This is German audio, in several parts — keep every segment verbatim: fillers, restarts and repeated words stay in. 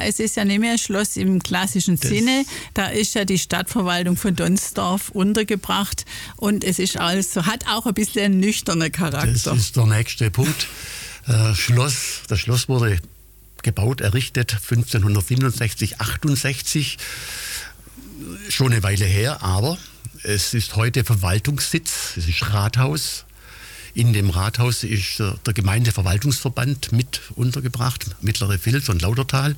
es ist ja nicht mehr ein Schloss im klassischen das Sinne. Da ist ja die Stadtverwaltung von Donsdorf untergebracht und es ist also, hat auch ein bisschen einen nüchternen Charakter. Das ist der nächste Punkt. Äh, Schloss, das Schloss wurde gebaut, errichtet fünfzehnhundertsiebenundsechzig, achtundsechzig. Schon eine Weile her, aber es ist heute Verwaltungssitz, es ist Rathaus. In dem Rathaus ist der Gemeindeverwaltungsverband mit untergebracht, Mittlere Vils und Lautertal.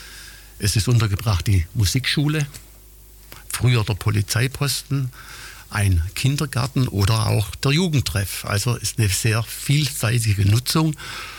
Es ist untergebracht die Musikschule, früher der Polizeiposten, ein Kindergarten oder auch der Jugendtreff. Also ist eine sehr vielseitige Nutzung.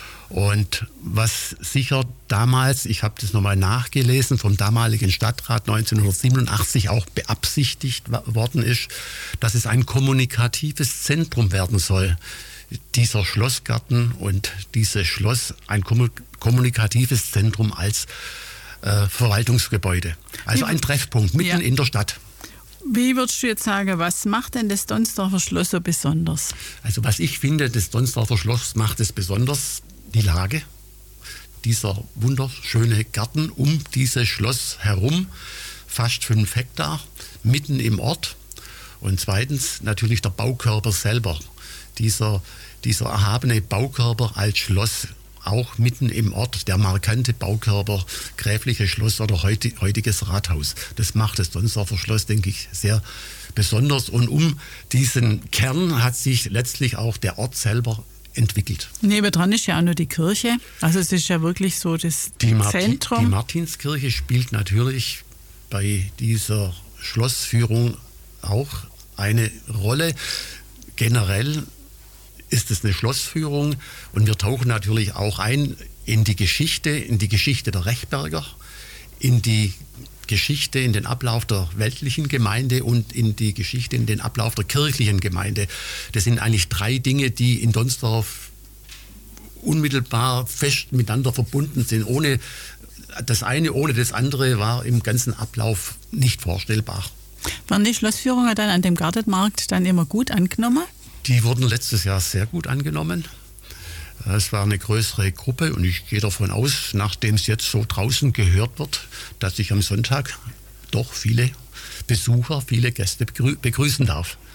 Und was sicher damals, ich habe das nochmal nachgelesen, vom damaligen Stadtrat neunzehnhundertsiebenundachtzig auch beabsichtigt worden ist, dass es ein kommunikatives Zentrum werden soll. Dieser Schlossgarten und dieses Schloss, ein kommunikatives Zentrum als äh, Verwaltungsgebäude. Also ein Treffpunkt mitten ja. in der Stadt. Wie würdest du jetzt sagen, was macht denn das Donsdorfer Schloss so besonders? Also was ich finde, das Donsdorfer Schloss macht es besonders, die Lage, dieser wunderschöne Garten um dieses Schloss herum, fast fünf Hektar, mitten im Ort. Und zweitens natürlich der Baukörper selber, dieser, dieser erhabene Baukörper als Schloss, auch mitten im Ort, der markante Baukörper, gräfliches Schloss oder heut, heutiges Rathaus. Das macht das Donsdorfer Schloss, denke ich, sehr besonders. Und um diesen Kern hat sich letztlich auch der Ort selber entwickelt. Nebendran ist ja auch nur die Kirche. Also es ist ja wirklich so das die Marti- Zentrum. Die Martinskirche spielt natürlich bei dieser Schlossführung auch eine Rolle. Generell ist es eine Schlossführung und wir tauchen natürlich auch ein in die Geschichte, in die Geschichte der Rechberger, in die Geschichte, in den Ablauf der weltlichen Gemeinde und in die Geschichte, in den Ablauf der kirchlichen Gemeinde. Das sind eigentlich drei Dinge, die in Donsdorf unmittelbar fest miteinander verbunden sind. Ohne das eine, ohne das andere war im ganzen Ablauf nicht vorstellbar. Waren die Schlossführungen dann an dem Gartenmarkt dann immer gut angenommen? Die wurden letztes Jahr sehr gut angenommen. Es war eine größere Gruppe und ich gehe davon aus, nachdem es jetzt so draußen gehört wird, dass ich am Sonntag doch viele Besucher, viele Gäste begrü- begrüßen darf.